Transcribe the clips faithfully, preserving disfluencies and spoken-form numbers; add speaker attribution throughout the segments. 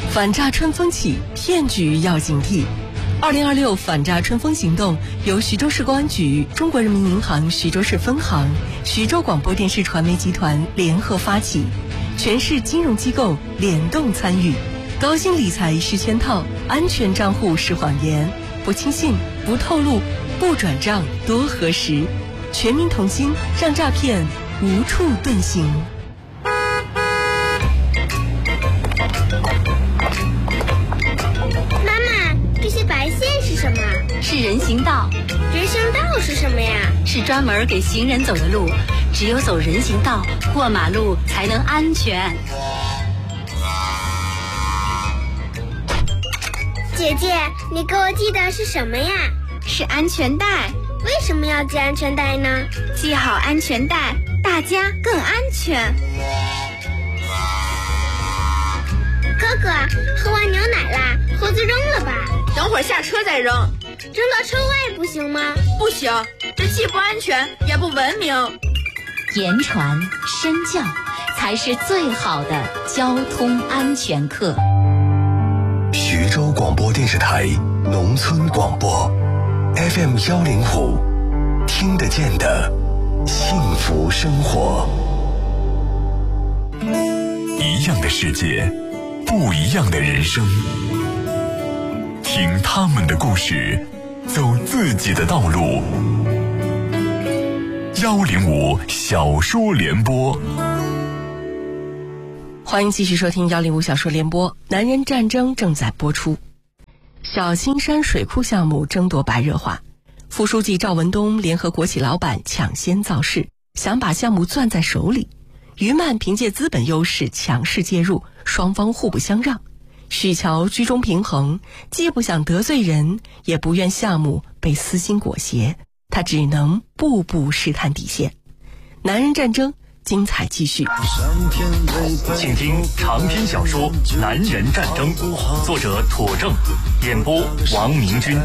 Speaker 1: 反诈春风起，骗局要警惕。二零二六反诈春风行动由徐州市公安局、中国人民银行徐州市分行、徐州广播电视传媒集团联合发起，全市金融机构联动参与。高薪理财是圈套，安全账户是谎言，不轻信，不透露，不转账，多核实。全民同心，让诈骗无处遁形。
Speaker 2: 妈妈，这些白线是什么？
Speaker 3: 是人行道。
Speaker 2: 人行道是什么呀？
Speaker 3: 是专门给行人走的路，只有走人行道，过马路才能安全。
Speaker 2: 姐姐，你给我系的是什么呀？
Speaker 4: 是安全带。
Speaker 2: 为什么要系安全带呢？
Speaker 4: 系好安全带，大家更安全。
Speaker 2: 哥哥，喝完牛奶啦，盒子扔了吧。
Speaker 5: 等会儿下车再扔。
Speaker 2: 扔到车外不行吗？
Speaker 5: 不行，这既不安全也不文明。
Speaker 3: 言传身教才是最好的交通安全课。
Speaker 6: 徐州广播电视台农村广播 F M 幺零五，听得见的幸福生活。一样的世界，不一样的人生，听他们的故事，走自己的道路。幺零五小说联播，
Speaker 1: 欢迎继续收听幺零五小说联播。男人战争正在播出。小青山水库项目争夺白热化，副书记赵文东联合国企老板抢先造势，想把项目攥在手里。于曼凭借资本优势强势介入，双方互不相让。许乔居中平衡，既不想得罪人，也不愿项目被私心裹挟，他只能步步试探底线。男人战争精彩继续。
Speaker 7: 请听长篇小说《男人战争》，作者妥正，演播王明军。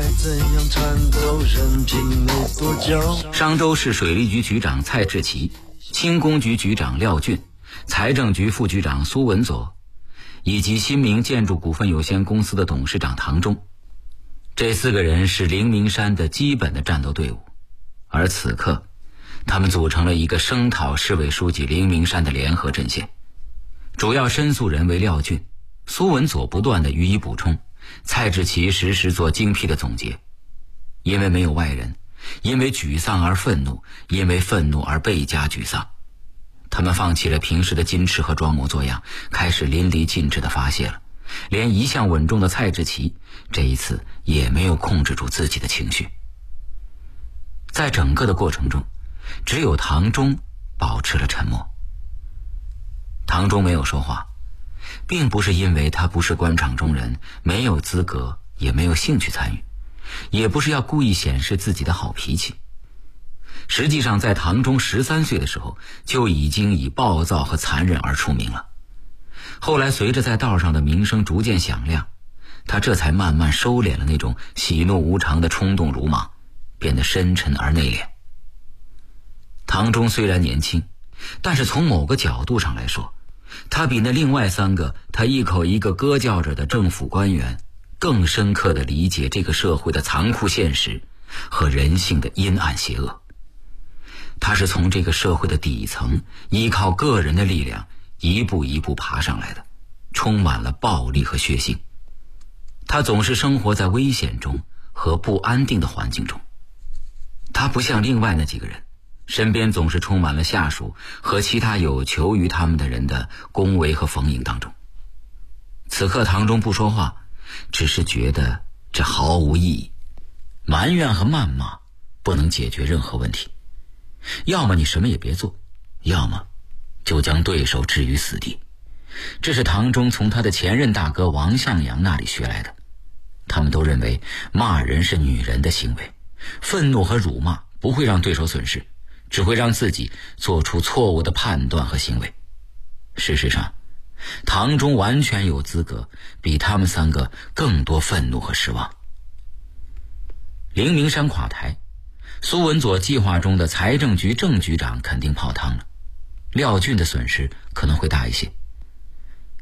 Speaker 8: 商州市水利局局长蔡志奇，轻工局局长廖俊，财政局副局长苏文佐，以及新明建筑股份有限公司的董事长唐忠。这四个人是灵明山的基本的战斗队伍，而此刻他们组成了一个声讨市委书记灵明山的联合阵线。主要申诉人为廖俊，苏文佐不断地予以补充，蔡志奇实时做精辟的总结。因为没有外人，因为沮丧而愤怒，因为愤怒而倍加沮丧，他们放弃了平时的矜持和装模作样，开始淋漓尽致地发泄了。连一向稳重的蔡志奇这一次也没有控制住自己的情绪。在整个的过程中，只有唐忠保持了沉默。唐忠没有说话，并不是因为他不是官场中人，没有资格也没有兴趣参与，也不是要故意显示自己的好脾气。实际上在唐忠十三岁的时候，就已经以暴躁和残忍而出名了。后来随着在道上的名声逐渐响亮，他这才慢慢收敛了那种喜怒无常的冲动鲁莽，变得深沉而内敛。唐忠虽然年轻，但是从某个角度上来说，他比那另外三个他一口一个歌叫着的政府官员更深刻地理解这个社会的残酷现实和人性的阴暗邪恶。他是从这个社会的底层依靠个人的力量一步一步爬上来的，充满了暴力和血腥。他总是生活在危险中和不安定的环境中。他不像另外那几个人，身边总是充满了下属和其他有求于他们的人的恭维和逢迎当中。此刻唐忠不说话，只是觉得这毫无意义。埋怨和谩骂不能解决任何问题，要么你什么也别做，要么就将对手置于死地。这是唐忠从他的前任大哥王向阳那里学来的。他们都认为骂人是女人的行为，愤怒和辱骂不会让对手损失，只会让自己做出错误的判断和行为。事实上，唐忠完全有资格比他们三个更多愤怒和失望。灵明山垮台，苏文佐计划中的财政局正局长肯定泡汤了，廖俊的损失可能会大一些。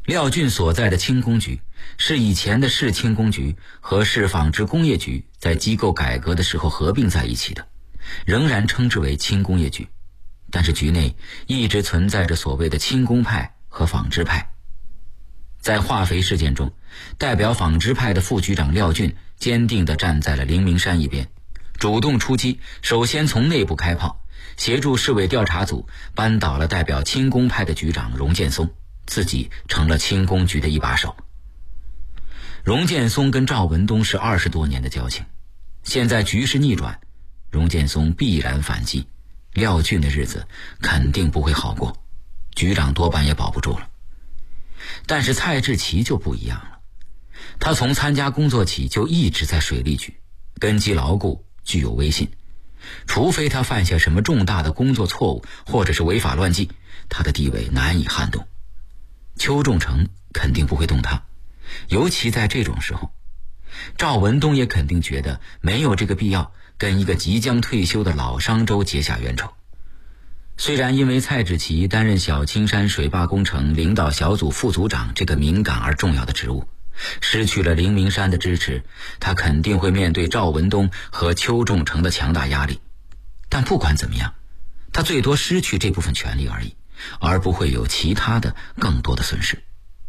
Speaker 8: 廖俊所在的轻工局是以前的市轻工局和市纺织工业局在机构改革的时候合并在一起的，仍然称之为轻工业局。但是局内一直存在着所谓的轻工派和纺织派。在化肥事件中，代表纺织派的副局长廖俊坚定地站在了林明山一边，主动出击，首先从内部开炮，协助市委调查组扳倒了代表轻工派的局长荣建松，自己成了轻工局的一把手。荣建松跟赵文东是二十多年的交情，现在局势逆转，荣建松必然反击，廖俊的日子肯定不会好过，局长多半也保不住了。但是蔡志奇就不一样了，他从参加工作起就一直在水利局，根基牢固，具有威信。除非他犯下什么重大的工作错误或者是违法乱纪，他的地位难以撼动。邱仲成肯定不会动他，尤其在这种时候，赵文东也肯定觉得没有这个必要跟一个即将退休的老商周结下冤仇。虽然因为蔡志奇担任小青山水坝工程领导小组副组长这个敏感而重要的职务，失去了林明山的支持，他肯定会面对赵文东和邱仲成的强大压力。但不管怎么样，他最多失去这部分权利而已，而不会有其他的更多的损失。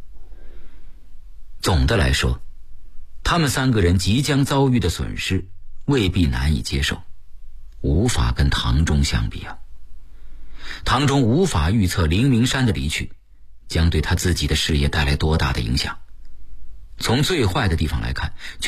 Speaker 8: 总的来说，他们三个人即将遭遇的损失未必难以接受，无法跟唐中相比啊。唐中无法预测林明山的离去将对他自己的事业带来多大的影响。从最坏的地方来看，